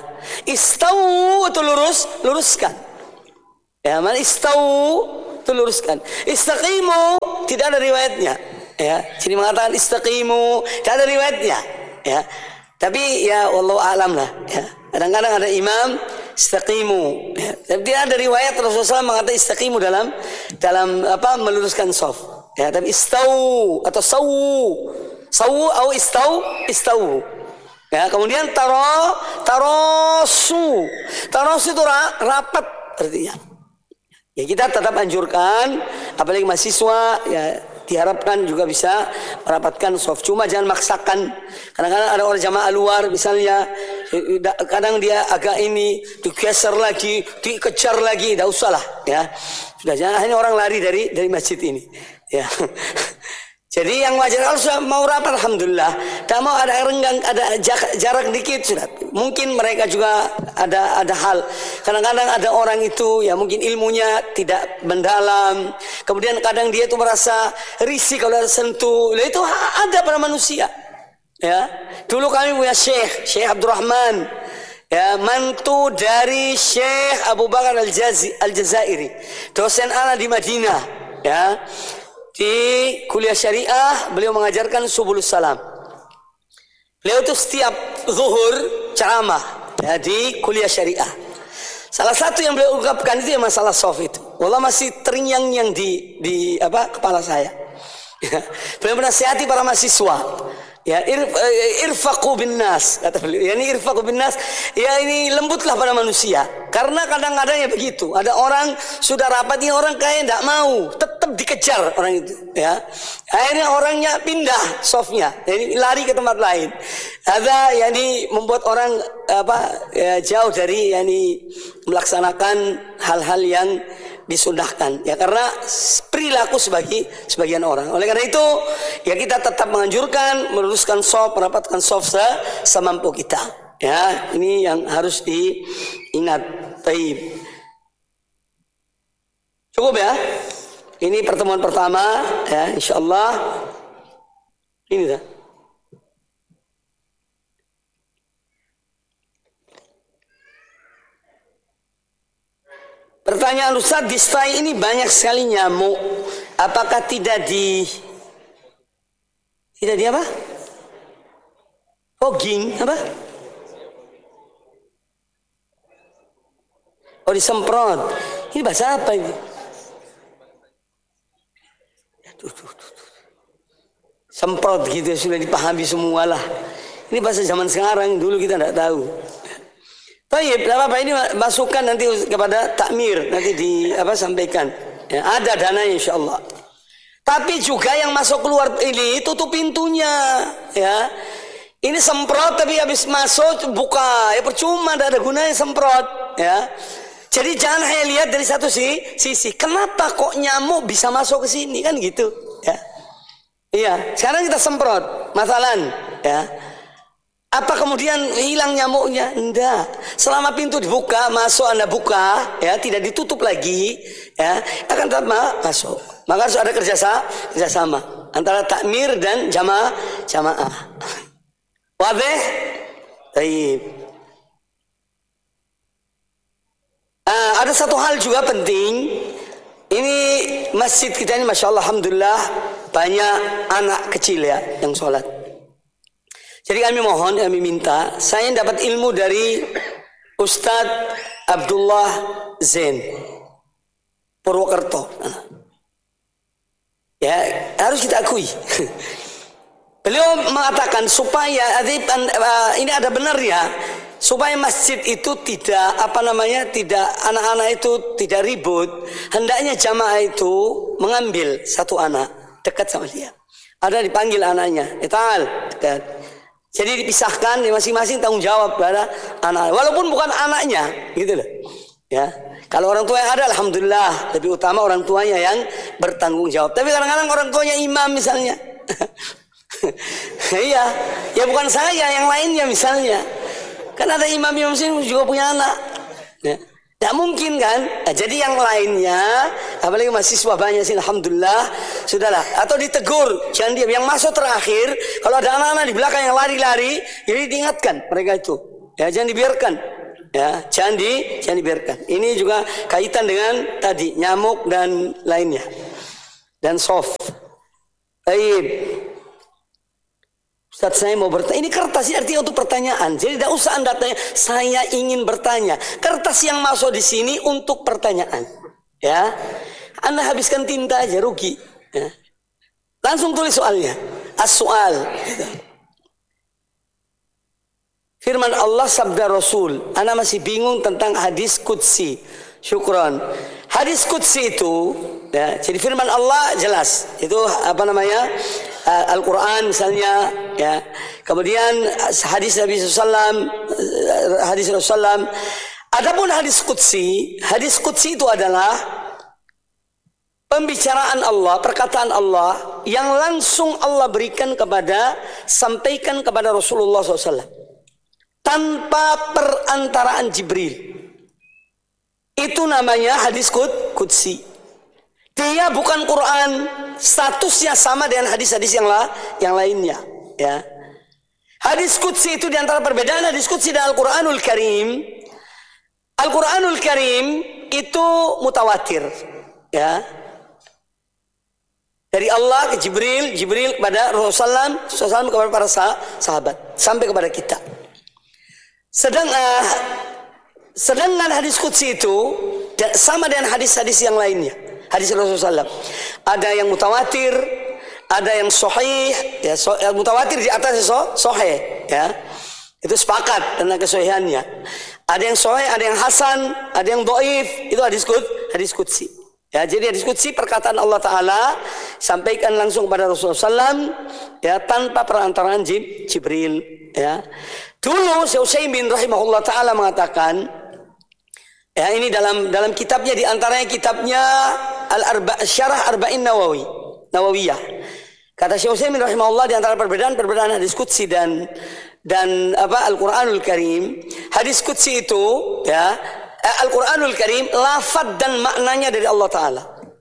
istau itu lurus, luruskan. Ya, mana istau itu luruskan. Istaqimu tidak ada riwayatnya. Ya, jadi mengatakan istaqimu tidak ada riwayatnya. Ya. Tapi ya wallahu a'lam lah ya. Kadang-kadang ada imam istaqimu ya. Tapi tidak ada riwayat Rasulullah shallallahu alaihi wasallam mengatakan istaqimu dalam dalam apa meluruskan shaf ya. Tapi istau atau sawu sawu atau istau istau ya. Kemudian taro tarosu tarosu itu rapat artinya ya. Kita tetap anjurkan apalagi mahasiswa ya, diharapkan juga bisa merapatkan soft. Cuma jangan maksakan. Kadang-kadang ada orang jamaah luar misalnya, kadang dia agak ini digeser lagi, dikejar lagi, tidak usah lah ya. Sudah jangan hanya orang lari dari dari masjid ini ya. Jadi yang wajar kalau sudah mau rapat alhamdulillah. Tak mau ada renggang, ada jarak, jarak dikit sudah. Mungkin mereka juga ada ada hal. Kadang-kadang ada orang itu ya mungkin ilmunya tidak mendalam. Kemudian kadang dia itu merasa risih kalau ada sentuh. Nah, itu ada pada manusia. Ya. Dulu kami punya Syekh, Syekh Abdurrahman. Ya, mantu dari Syekh Abu Bakar Al-Jazairi. Dosen ana di Madinah, ya. Di kuliah syariah beliau mengajarkan subulus salam. Beliau itu setiap zuhur ceramah ya, di kuliah syariah. Salah satu yang beliau ungkapkan itu ya masalah soft itu. Wallah masih terngiang-ngiang di di apa kepala saya. Ya. Beliau menasihati para mahasiswa. Ya, ir, irfaqu bin nas kata beliau. Ya, ini irfaqu bin nas. Ya, ini lembutlah pada manusia. Karena kadang-kadang ya begitu. Ada orang sudah rapat, ini orang kaya tidak mau, tetap dikejar orang itu. Ya, akhirnya orangnya pindah softnya, jadi lari ke tempat lain. Ada yang ini membuat orang apa ya, jauh dari yang ini melaksanakan hal-hal yang disundahkan ya, karena perilaku sebagai sebagian orang. Oleh karena itu ya kita tetap menganjurkan meluruskan soft, merapatkan soft semampu kita ya. Ini yang harus diingat. Baik, cukup ya, ini pertemuan pertama ya, insyaallah ini dah. Pertanyaan Ustaz, di stai ini banyak sekali nyamuk. Apakah tidak di tidak di apa? Fogging apa? Oh, disemprot. Ini bahasa apa ini? Semprot gitu sudah dipahami semua lah. Ini bahasa zaman sekarang, dulu kita tidak tahu. Baik, apa ini masukan nanti kepada takmir, nanti di apa sampaikan. Ya, ada dananya insyaallah. Tapi juga yang masuk keluar ini tutup pintunya, ya. Ini semprot tapi habis masuk buka, ya percuma, tidak ada gunanya semprot, ya. Jadi jangan hanya lihat dari satu sisi. Kenapa kok nyamuk bisa masuk ke sini kan gitu, ya. Iya, sekarang kita semprot, masalan, ya. Apa kemudian hilang nyamuknya? Enggak. Selama pintu dibuka, masuk Anda buka, ya, tidak ditutup lagi, ya, akan tetap masuk. Maka harus ada kerjasama, kerjasama antara takmir dan jamaah, jamaah. Wadih? Baik. Uh, ada satu hal juga penting. Ini masjid kita ini, masya Allah, alhamdulillah banyak anak kecil ya yang sholat. Jadi kami mohon, kami minta, saya dapat ilmu dari Ustadz Abdullah Zain Purwokerto. Ya, harus kita akui. Beliau mengatakan supaya ini ada benar ya, supaya masjid itu tidak apa namanya, tidak anak-anak itu tidak ribut. Hendaknya jamaah itu mengambil satu anak dekat sama dia. Ada dipanggil anaknya, etal dekat. Jadi dipisahkan, masing-masing tanggung jawab pada anak, walaupun bukan anaknya, gitu loh. Ya, kalau orang tua yang ada, alhamdulillah, lebih utama orang tuanya yang bertanggung jawab. Tapi kadang-kadang orang tuanya imam misalnya, iya, ya bukan saya, yang lainnya misalnya. Kan ada imam-imam sini juga punya anak. Ya. Tidak mungkin kan? Nah, jadi yang lainnya, apalagi mahasiswa banyak sih, alhamdulillah, sudahlah. Atau ditegur, jangan diam. Yang masuk terakhir, kalau ada anak-anak di belakang yang lari-lari, jadi diingatkan mereka itu. Ya, jangan dibiarkan. Ya, jangan di, jangan dibiarkan. Ini juga kaitan dengan tadi nyamuk dan lainnya. Dan soft. Baik. Ustaz, saya mau bertanya. Ini kertas ini artinya untuk pertanyaan. Jadi tidak usah Anda tanya, saya ingin bertanya. Kertas yang masuk di sini untuk pertanyaan. Ya. Anda habiskan tinta aja, rugi. Ya. Langsung tulis soalnya. As-soal. Gitu. Firman Allah, sabda Rasul. Anda masih bingung tentang hadis qudsi. Syukron. Hadis qudsi itu, ya, jadi firman Allah jelas. Itu apa namanya? Uh, Al-Quran misalnya, ya. Kemudian hadis Nabi shallallahu alaihi wasallam, hadis Rasulullah. Adapun hadis qudsi, hadis qudsi itu adalah pembicaraan Allah, perkataan Allah yang langsung Allah berikan kepada, sampaikan kepada Rasulullah shallallahu alaihi wasallam tanpa perantaraan Jibril. Itu namanya hadis qudsi. Dia bukan Quran, statusnya sama dengan hadis-hadis yang la, yang lainnya. Ya. Hadis qudsi itu diantara perbedaan hadis qudsi dan Al-Quranul Karim. Al-Quranul Karim itu mutawatir. Ya. Dari Allah ke Jibril, Jibril kepada Rasulullah, Rasulullah kepada para sahabat, sampai kepada kita. Sedang, uh, sedangkan hadis qudsi itu sama dengan hadis-hadis yang lainnya. Hadis Rasulullah shallallahu alaihi wasallam. Ada yang mutawatir, ada yang sahih, ya, so, ya mutawatir di atas so, sahih, ya. Itu sepakat tentang kesahihannya. Ada yang sahih, ada yang hasan, ada yang dhaif, itu hadis qud, hadis qudsi. Ya, jadi hadis qudsi perkataan Allah Taala sampaikan langsung kepada Rasulullah shallallahu alaihi wasallam, ya, tanpa perantaraan Jibril, ya. Dulu Syekh Utsaimin rahimahullah taala mengatakan, ya, ini dalam dalam kitabnya, di antaranya kitabnya Al-Arba Syarah Arba'in Nawawi, Nawawiyah. Kata Syekh Utsaimin rahimahullah, di antara perbedaan-perbedaan hadis qudsi dan dan apa Al-Qur'anul Karim, hadis qudsi itu, ya, Al-Qur'anul Karim lafaz dan maknanya dari Allah Taala.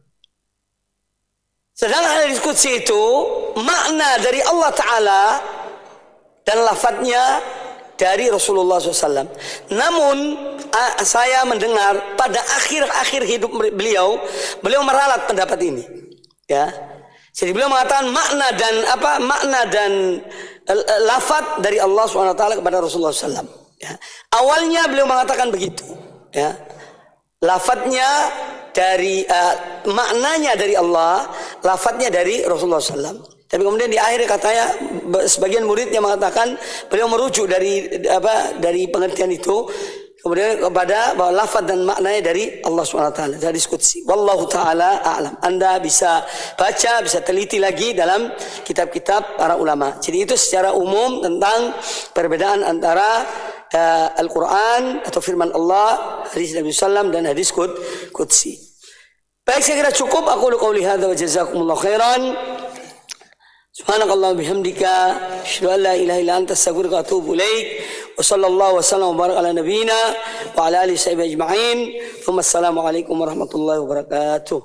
Sedangkan hadis qudsi itu makna dari Allah Taala dan lafaznya dari Rasulullah shallallahu alaihi wasallam. Namun saya mendengar pada akhir-akhir hidup beliau, beliau meralat pendapat ini. Ya, jadi beliau mengatakan makna dan apa makna dan lafaz dari Allah subhanahu wa taala kepada Rasulullah shallallahu alaihi wasallam. Ya. Awalnya beliau mengatakan begitu. Ya, lafaznya dari uh, maknanya dari Allah, lafaznya dari Rasulullah shallallahu alaihi wasallam. Tapi kemudian di akhir katanya sebagian murid yang mengatakan beliau merujuk dari apa dari pengertian itu kemudian kepada bahwa lafaz dan maknanya dari Allah subhanahu wa taala, dari qudsi. Wallahu taala a'lam. Anda bisa baca, bisa teliti lagi dalam kitab-kitab para ulama. Jadi itu secara umum tentang perbedaan antara uh, Al-Qur'an atau firman Allah, hadis Nabi sallallahu alaihi wasallam dan hadis qudsi. Baik, saya kira cukup. Aku qouli hadza wa jazakumullahu khairan. Subhanakallah bihamdika asyhadu an la ilaha illa anta astaghfiruka wa atubu ilaik. Wa sallallahu wasallam wa baraka ala nabiyyina wa ala alihi sahbihi ajma'in. Wassalamu alaikum warahmatullahi wabarakatuh.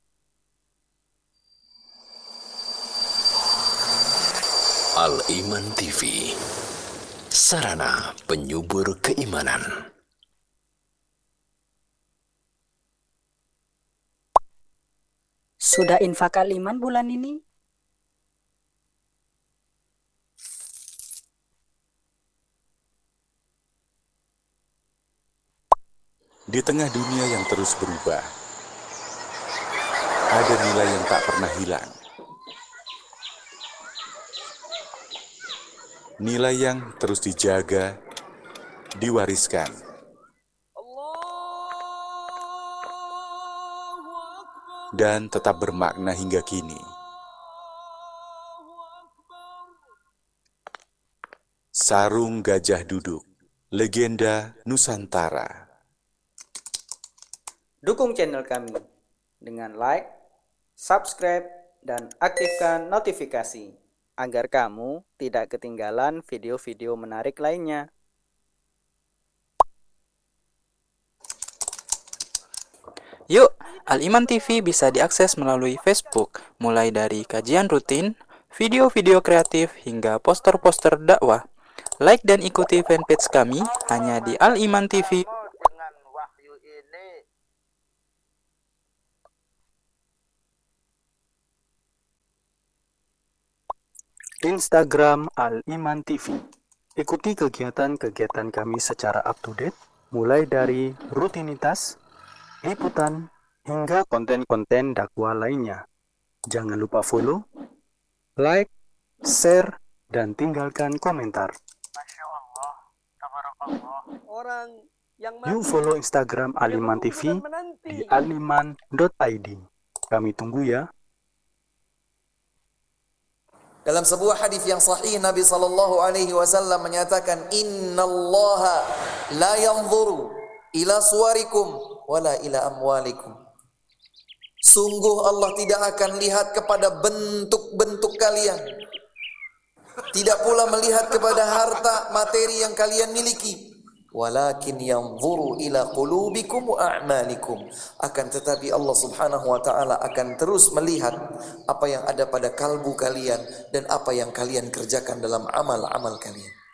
Al-Iman T V, sarana penyubur keimanan. Sudah infak Al-Iman bulan ini? Di tengah dunia yang terus berubah, ada nilai yang tak pernah hilang. Nilai yang terus dijaga, diwariskan. Dan tetap bermakna hingga kini. Sarung Gajah Duduk, legenda Nusantara. Dukung channel kami dengan like, subscribe, dan aktifkan notifikasi agar kamu tidak ketinggalan video-video menarik lainnya. Yuk, Al-Iman T V bisa diakses melalui Facebook, mulai dari kajian rutin, video-video kreatif, hingga poster-poster dakwah. Like dan ikuti fanpage kami hanya di Al-Iman T V. Dengan wahyu ini Instagram Al-Iman T V. Ikuti kegiatan-kegiatan kami secara up-to-date, mulai dari rutinitas, liputan, hingga konten-konten dakwah lainnya. Jangan lupa follow, like, share, dan tinggalkan komentar. Masya Allah, tabarakallah. Orang yang Yuk follow Instagram Al-Iman T V di aliman dot i d. Kami tunggu ya. Dalam sebuah hadis yang sahih Nabi sallallahu alaihi wasallam menyatakan innallaha la yanzuru ila suwarikum wala ila amwalikum. Sungguh Allah tidak akan lihat kepada bentuk-bentuk kalian. Tidak pula melihat kepada harta materi yang kalian miliki. Walakin yanzuru ila qulubikum wa a'malikum. Akan tetapi Allah Subhanahu wa taala akan terus melihat apa yang ada pada kalbu kalian dan apa yang kalian kerjakan dalam amal-amal kalian.